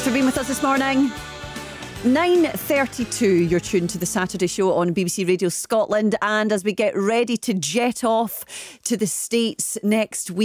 for being with us this morning. 9:32, you're tuned to the Saturday Show on BBC Radio Scotland, and as we get ready to jet off to the States next week,